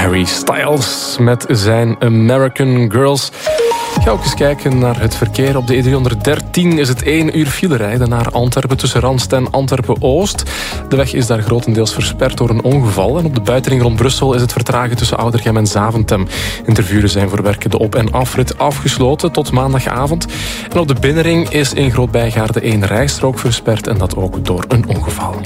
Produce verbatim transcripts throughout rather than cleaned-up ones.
Harry Styles met zijn American Girls. Ga ook eens kijken naar het verkeer. Op de E driehonderddertien is het één uur file rijden naar Antwerpen tussen Randst en Antwerpen-Oost. De weg is daar grotendeels versperd door een ongeval. En op de buitenring rond Brussel is het vertragen tussen Oudergem en Zaventem. Intervuren zijn voor werken de op- en afrit afgesloten tot maandagavond. En op de binnenring is in Groot-Bijgaarde één rijstrook versperd en dat ook door een ongeval.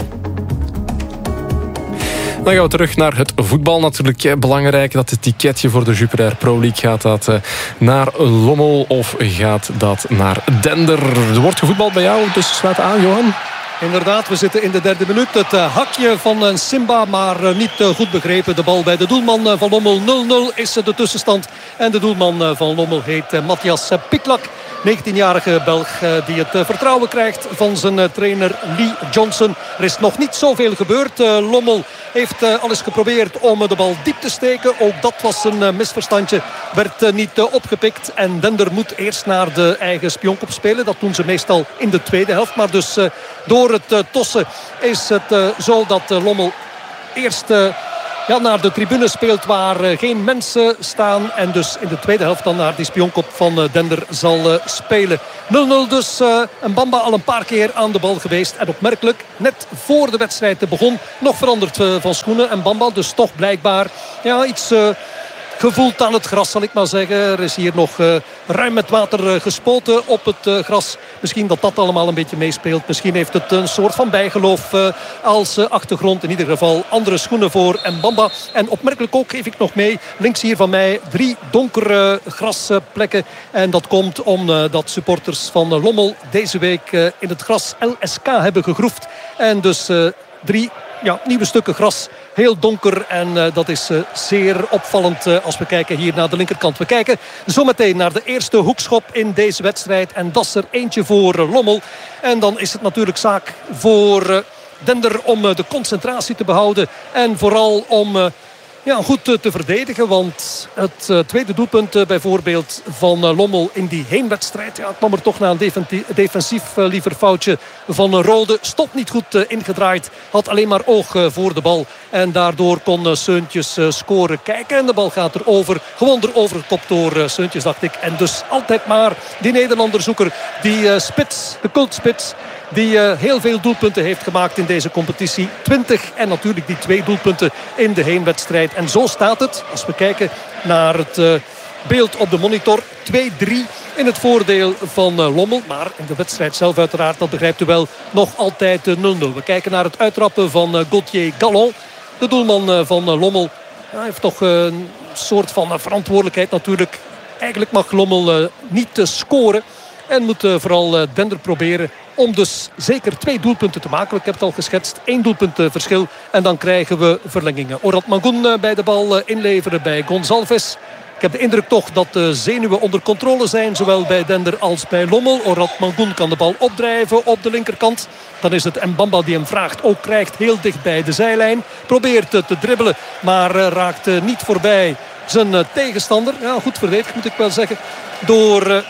Dan gaan we terug naar het voetbal. Natuurlijk belangrijk dat het ticketje voor de Jupiler Air Pro League gaat dat naar Lommel of gaat dat naar Dender. Er wordt gevoetbald bij jou, dus sluit aan, Johan. Inderdaad, we zitten in de derde minuut. Het uh, hakje van uh, Simba, maar uh, niet uh, goed begrepen. De bal bij de doelman uh, van Lommel. nul nul is uh, de tussenstand. En de doelman uh, van Lommel heet uh, Matthias uh, Piklak. negentienjarige Belg uh, die het uh, vertrouwen krijgt van zijn uh, trainer Lee Johnson. Er is nog niet zoveel gebeurd. Uh, Lommel heeft uh, alles geprobeerd om uh, de bal diep te steken. Ook dat was een uh, misverstandje. Werd uh, niet uh, opgepikt. En Dender moet eerst naar de eigen spionkop spelen. Dat doen ze meestal in de tweede helft. Maar dus uh, door het uh, tossen is het uh, zo dat uh, Lommel eerst Uh, Ja, naar de tribune speelt waar uh, geen mensen staan. En dus in de tweede helft dan naar die spionkop van uh, Dender zal uh, spelen. nul nul dus. Uh, en Bamba al een paar keer aan de bal geweest. En opmerkelijk, net voor de wedstrijd te begon, nog veranderd uh, van schoenen. En Bamba dus toch blijkbaar ja, iets Uh, gevoeld aan het gras, zal ik maar zeggen. Er is hier nog uh, ruim met water uh, gespoten op het uh, gras. Misschien dat dat allemaal een beetje meespeelt. Misschien heeft het een soort van bijgeloof uh, als uh, achtergrond. In ieder geval andere schoenen voor Mbamba. En opmerkelijk ook, geef ik nog mee, links hier van mij drie donkere uh, grasplekken. En dat komt omdat uh, supporters van uh, Lommel deze week uh, in het gras L S K hebben gegroefd. En dus uh, drie ja, nieuwe stukken gras. Heel donker en uh, dat is uh, zeer opvallend uh, als we kijken hier naar de linkerkant. We kijken zometeen naar de eerste hoekschop in deze wedstrijd. En dat is er eentje voor uh, Lommel. En dan is het natuurlijk zaak voor uh, Dender om uh, de concentratie te behouden. En vooral om Uh, Ja, goed te verdedigen, want het uh, tweede doelpunt uh, bijvoorbeeld van uh, Lommel in die heenwedstrijd, ja, kwam er toch na een defensief uh, liever foutje van uh, Rode. Stop niet goed uh, ingedraaid, had alleen maar oog uh, voor de bal. En daardoor kon uh, Seuntjes uh, scoren. Kijken en de bal gaat erover. Gewoon erover gekopt door uh, Seuntjes, dacht ik. En dus altijd maar die Nederlanderzoeker, die uh, spits, de cultspits, die uh, heel veel doelpunten heeft gemaakt in deze competitie. twintig en natuurlijk die twee doelpunten in de heenwedstrijd. En zo staat het, als we kijken naar het uh, beeld op de monitor, twee drie in het voordeel van uh, Lommel. Maar in de wedstrijd zelf uiteraard, dat begrijpt u wel, nog altijd uh, nul nul. We kijken naar het uittrappen van uh, Gauthier Gallon. De doelman uh, van uh, Lommel uh, heeft toch uh, een soort van uh, verantwoordelijkheid natuurlijk. Eigenlijk mag Lommel uh, niet uh, scoren. En moet uh, vooral uh, Dender proberen om dus zeker twee doelpunten te maken. Ik heb het al geschetst. Eén doelpunt uh, verschil. En dan krijgen we verlengingen. Orad Mangoen uh, bij de bal uh, inleveren bij Gonçalves. Ik heb de indruk toch dat de zenuwen onder controle zijn. Zowel bij Dender als bij Lommel. Orad Mangoen kan de bal opdrijven op de linkerkant. Dan is het Mbamba die hem vraagt. Ook krijgt heel dicht bij de zijlijn. Probeert uh, te dribbelen. Maar uh, raakt uh, niet voorbij zijn uh, tegenstander. Ja, goed verdedigd moet ik wel zeggen. Door Uh,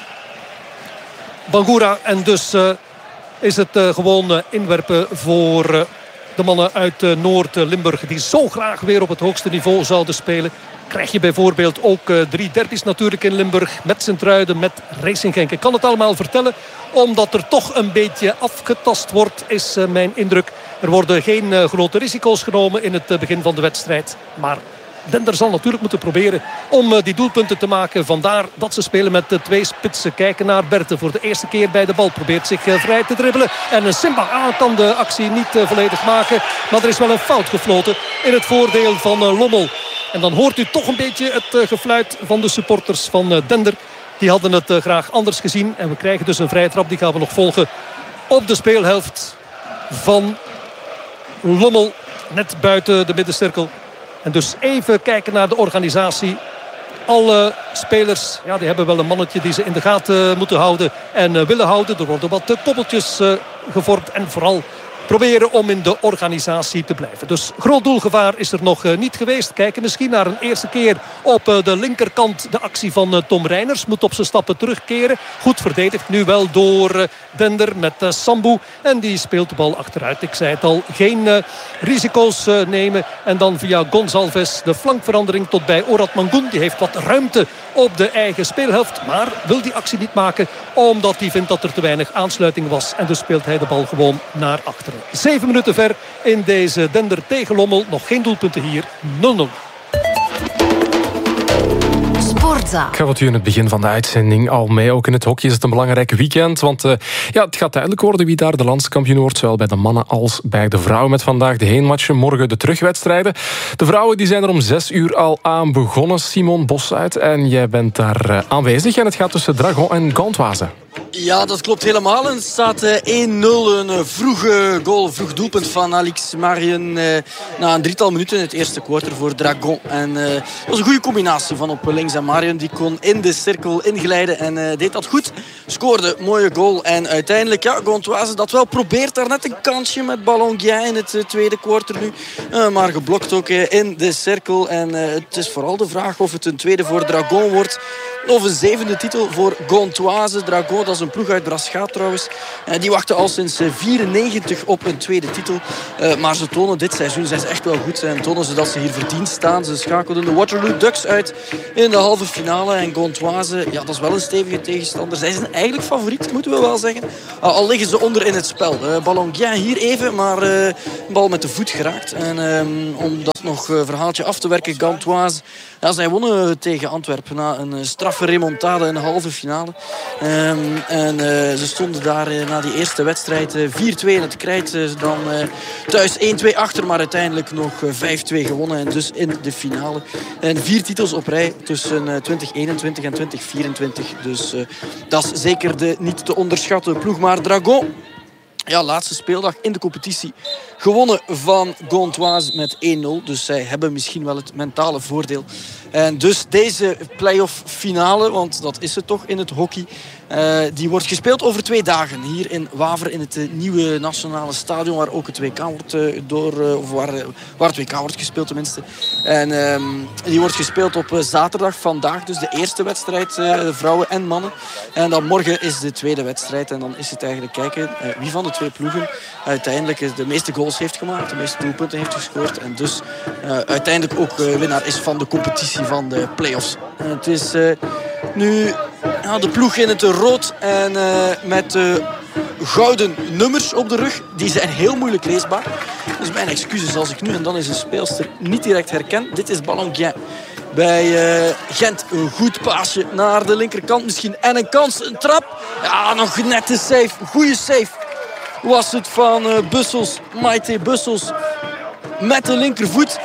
Bangura. En dus uh, is het uh, gewoon uh, inwerpen voor uh, de mannen uit uh, Noord-Limburg. Die zo graag weer op het hoogste niveau zouden spelen. Krijg je bijvoorbeeld ook uh, drie derbies natuurlijk in Limburg. Met Sint-Truiden, met Racing Genk. Ik kan het allemaal vertellen. Omdat er toch een beetje afgetast wordt, is uh, mijn indruk. Er worden geen uh, grote risico's genomen in het uh, begin van de wedstrijd. Maar Dender zal natuurlijk moeten proberen om uh, die doelpunten te maken. Vandaar dat ze spelen met de twee spitsen. Kijken naar Berthe voor de eerste keer bij de bal. Probeert zich uh, vrij te dribbelen. En uh, Simba ah, kan de actie niet uh, volledig maken. Maar er is wel een fout gefloten in het voordeel van uh, Lommel. En dan hoort u toch een beetje het uh, gefluit van de supporters van uh, Dender. Die hadden het uh, graag anders gezien. En we krijgen dus een vrije trap. Die gaan we nog volgen op de speelhelft van Lommel. Net buiten de middencirkel. En dus even kijken naar de organisatie. Alle spelers ja, die hebben wel een mannetje die ze in de gaten moeten houden en uh, willen houden. Er worden wat uh, koppeltjes uh, gevormd. En vooral proberen om in de organisatie te blijven. Dus groot doelgevaar is er nog uh, niet geweest. Kijken misschien naar een eerste keer op uh, de linkerkant de actie van uh, Tom Reiners. Moet op zijn stappen terugkeren. Goed verdedigd nu wel door uh, Dender met uh, Sambu. En die speelt de bal achteruit. Ik zei het al, geen uh, risico's uh, nemen. En dan via Gonçalves de flankverandering tot bij Orad Mangun. Die heeft wat ruimte op de eigen speelhelft. Maar wil die actie niet maken omdat hij vindt dat er te weinig aansluiting was. En dus speelt hij de bal gewoon naar achteren. Zeven minuten ver in deze Dender tegen Lommel. Nog geen doelpunten hier. nul nul. Ik ga wat u in het begin van de uitzending al mee. Ook in het hockey is het een belangrijk weekend. Want uh, ja, het gaat duidelijk worden wie daar de landskampioen wordt. Zowel bij de mannen als bij de vrouwen. Met vandaag de heenmatchen, morgen de terugwedstrijden. De vrouwen die zijn er om zes uur al aan begonnen. Simon Bosuit. En jij bent daar uh, aanwezig. En het gaat tussen Dragon en Gantoise. Ja, dat klopt helemaal. Het staat één nul. Een vroege goal, een vroeg doelpunt van Alex Marion. Eh, na een drietal minuten in het eerste kwartier voor Dragon. En uh, dat was een goede combinatie van op links. En Marion die kon in de cirkel inglijden en uh, deed dat goed. Scoorde, mooie goal. En uiteindelijk, ja, Gantoise dat wel probeert. Daar net een kansje met Ballonguien in het uh, tweede kwartier nu. Uh, maar geblokt ook uh, in de cirkel. En uh, het is vooral de vraag of het een tweede voor Dragon wordt. Of een zevende titel voor Gantoise. Dragon, dat is een ploeg uit Braschaat trouwens. Uh, die wachten al sinds vierennegentig op een tweede titel. Uh, maar ze tonen dit seizoen, zijn ze echt wel goed. En tonen ze dat ze hier verdiend staan. Ze schakelden de Waterloo Ducks uit in de halve finale. En Gantoise, ja, dat is wel een stevige tegenstander. Zij zijn eigenlijk favoriet, moeten we wel zeggen. Uh, al liggen ze onder in het spel. Uh, Ballonguien hier even, maar uh, een bal met de voet geraakt. En um, om dat nog uh, verhaaltje af te werken, Gantoise... Ja, zij wonnen tegen Antwerpen na een straffe remontade in de halve finale. Um, en uh, ze stonden daar uh, na die eerste wedstrijd uh, vier twee in het krijt. Uh, dan uh, thuis één twee achter, maar uiteindelijk nog uh, vijf twee gewonnen. En dus in de finale. En vier titels op rij tussen uh, twintig eenentwintig en twintig vierentwintig. Dus uh, dat is zeker de niet te onderschatten ploeg. Maar Dragon... Ja, laatste speeldag in de competitie. Gewonnen van Gantoise met één nul. Dus zij hebben misschien wel het mentale voordeel. En dus deze play-off finale, want dat is het toch in het hockey... Uh, die wordt gespeeld over twee dagen. Hier in Waver, in het uh, nieuwe nationale stadion... waar ook het W K wordt, uh, door, uh, of waar, uh, waar het W K wordt gespeeld tenminste. En uh, die wordt gespeeld op uh, zaterdag, vandaag. Dus de eerste wedstrijd, uh, vrouwen en mannen. En dan morgen is de tweede wedstrijd. En dan is het eigenlijk kijken uh, wie van de twee ploegen... uiteindelijk de meeste goals heeft gemaakt. De meeste doelpunten heeft gescoord. En dus uh, uiteindelijk ook uh, winnaar is van de competitie van de play-offs. Uh, het is uh, nu... Ja, de ploeg in het rood en uh, met uh, gouden nummers op de rug. Die zijn heel moeilijk leesbaar. Dus mijn excuses als ik nu en dan eens een speelster niet direct herken. Dit is Ballonguien bij uh, Gent. Een goed paasje naar de linkerkant misschien. En een kans, een trap. Ja, nog net de save. Goeie save was het van uh, Bussels. Maite Bussels met de linkervoet.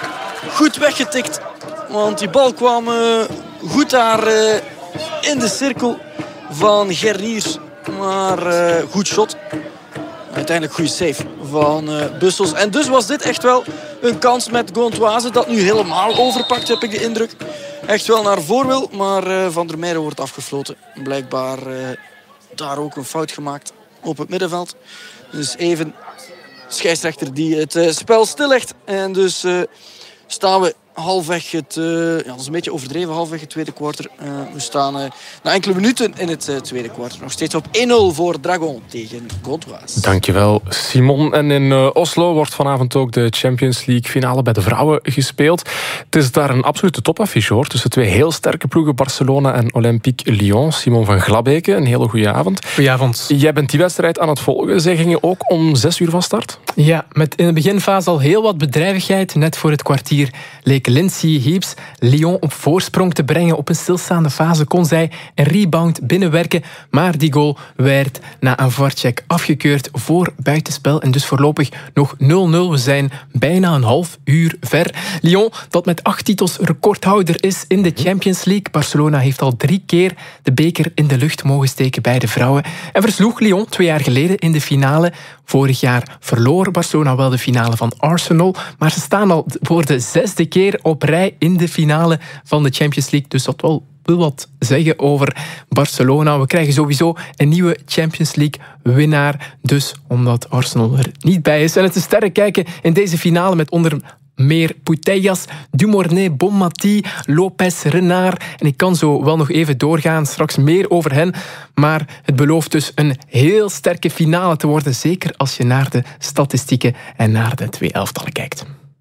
Goed weggetikt. Want die bal kwam uh, goed daar... Uh, in de cirkel van Gerniers. Maar uh, goed shot. Uiteindelijk goede save van uh, Bussels. En dus was dit echt wel een kans met Gantoise. Dat nu helemaal overpakt, heb ik de indruk. Echt wel naar voren wil. Maar uh, Van der Meijeren wordt afgefloten. Blijkbaar uh, daar ook een fout gemaakt op het middenveld. Dus even scheidsrechter die het uh, spel stillegt. En dus uh, staan we... halfweg het, uh, ja, dat is een beetje overdreven, halfweg het tweede kwartier. Uh, we staan uh, na enkele minuten in het uh, tweede kwartier. Nog steeds op één nul voor Dragon tegen Gantoise. Dankjewel, Simon. En in uh, Oslo wordt vanavond ook de Champions League finale bij de vrouwen gespeeld. Het is daar een absolute topaffiche hoor. Tussen twee heel sterke ploegen, Barcelona en Olympique Lyon. Simon van Glabeke, een hele goede avond. Goedenavond. Jij bent die wedstrijd aan het volgen. Zij gingen ook om zes uur van start? Ja, met in de beginfase al heel wat bedrijvigheid. Net voor het kwartier leek Lindsay Heeps Lyon op voorsprong te brengen. Op een stilstaande fase kon zij een rebound binnenwerken. Maar die goal werd na een voorcheck afgekeurd voor buitenspel. En dus voorlopig nog nul nul. We zijn bijna een half uur ver. Lyon, dat met acht titels recordhouder is in de Champions League. Barcelona heeft al drie keer de beker in de lucht mogen steken bij de vrouwen. En versloeg Lyon twee jaar geleden in de finale. Vorig jaar verloor Barcelona wel de finale van Arsenal. Maar ze staan al voor de zesde keer op rij in de finale van de Champions League. Dus dat wel wil wat zeggen over Barcelona. We krijgen sowieso een nieuwe Champions League winnaar. Dus omdat Arsenal er niet bij is. En het is sterren kijken in deze finale met onder meer Putellas, Dumornay, Bonmati, Lopez, Renard. En ik kan zo wel nog even doorgaan, straks meer over hen. Maar het belooft dus een heel sterke finale te worden. Zeker als je naar de statistieken en naar de twee elftallen kijkt.